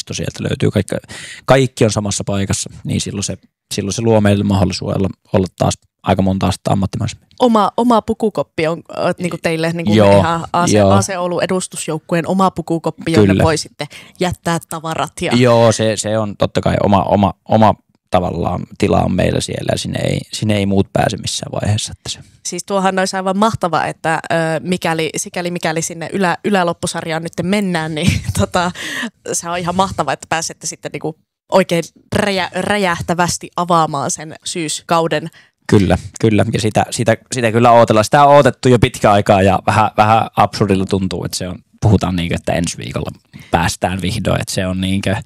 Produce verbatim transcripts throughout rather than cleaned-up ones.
yliopisto, sieltä löytyy kaikki, kaikki on samassa paikassa, niin silloin se, silloin se luo meille mahdollisuuden olla, olla taas aika monta astetta ammattimaisemmin. Oma, oma pukukoppi on äh, niinku teille niinku joo, ihan A C, A C Oulun edustusjoukkueen oma pukukoppi, jonne voi sitten jättää tavarat. Ja... Joo, se, se on totta kai oma, oma, oma tavallaan tila on meillä siellä ja sinne ei, sinne ei muut pääse missään vaiheessa. Että se. Siis tuohan olisi aivan mahtava, että ö, mikäli, sikäli mikäli sinne ylä, yläloppusarjaan nyt mennään, niin tota, se on ihan mahtava, että pääsette sitten niinku oikein räjä, räjähtävästi avaamaan sen syyskauden. Kyllä, kyllä. Ja sitä, sitä, sitä kyllä odotellaan. Sitä on odotettu jo pitkä aikaa ja vähän, vähän absurdilla tuntuu, että se on, puhutaan niin kuin, että ensi viikolla päästään vihdoin. Että se on niin kuin,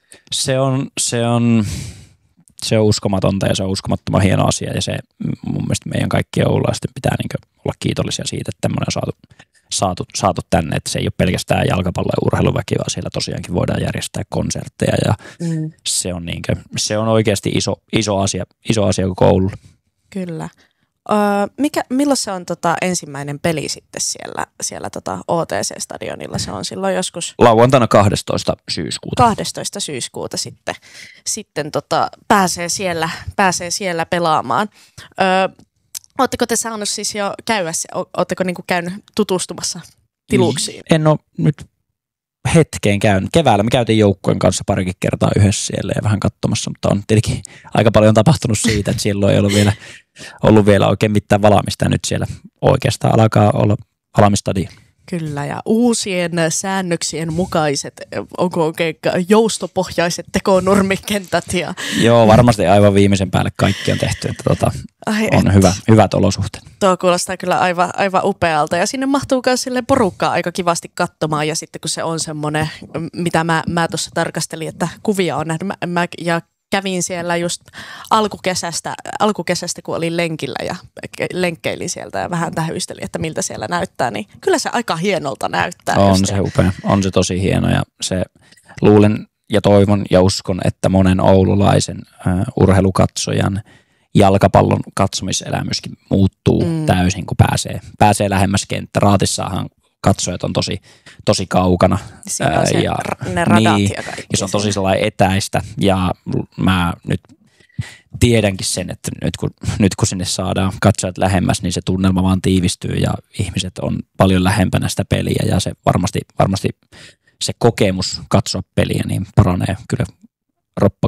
se on, se on, se on uskomatonta ja se on uskomattoman hieno asia. Ja se mun mielestä meidän kaikkien oululaisten pitää niin kuin olla kiitollisia siitä, että tämmöinen on saatu, saatu, saatu tänne. Että se ei ole pelkästään jalkapallo- ja urheiluväki, vaan siellä tosiaankin voidaan järjestää konsertteja. Ja mm. se, on niin kuin, se on oikeasti iso, iso asia, iso asia koko Oululle. Kyllä. Öö, mikä, milloin se on tota, ensimmäinen peli sitten siellä, siellä tota O T C-stadionilla? Se on silloin joskus... Lauantaina kahdestoista syyskuuta. kahdestoista syyskuuta sitten, sitten tota, pääsee, siellä, pääsee siellä pelaamaan. Öö, Oletteko te saanut siis jo käydä, oletteko niinku käynyt tutustumassa tiluksiin? En ole nyt hetkeen käynyt. Keväällä me käytiin joukkueen kanssa parikin kertaa yhdessä siellä ja vähän katsomassa, mutta on tietenkin aika paljon tapahtunut siitä, että silloin ei ollut vielä, ollut vielä oikein mitään valaamista ja nyt siellä oikeastaan alkaa olla valamistadio. Kyllä, ja uusien säännöksien mukaiset, onko oikein joustopohjaiset tekonurmikentät? Ja... Joo, varmasti aivan viimeisen päälle kaikki on tehty, että tota, Ai on hyvä, hyvät olosuhteet. Tuo kuulostaa kyllä aivan, aivan upealta, ja sinne mahtuu myös silleen porukkaa aika kivasti katsomaan, ja sitten kun se on semmoinen, mitä mä, mä tuossa tarkastelin, että kuvia on nähnyt, mä, mä, ja kävin siellä just alkukesästä, alkukesästä, kun olin lenkillä ja lenkkeilin sieltä ja vähän tähyistelin, että miltä siellä näyttää, niin kyllä se aika hienolta näyttää. On se upea, on se tosi hieno ja se luulen ja toivon ja uskon, että monen oululaisen uh, urheilukatsojan jalkapallon katsomiselämyskin muuttuu mm. täysin, kun pääsee, pääsee lähemmäs kenttä. Raatissahan katsojat on tosi, tosi kaukana. Siinä on se, ja, ne radat niin, ja kaikki. Ja se on tosi sellainen etäistä ja mä nyt tiedänkin sen, että nyt kun, nyt kun sinne saadaan katsojat lähemmäs, niin se tunnelma vaan tiivistyy ja ihmiset on paljon lähempänä sitä peliä ja se varmasti, varmasti se kokemus katsoa peliä niin paranee kyllä roppa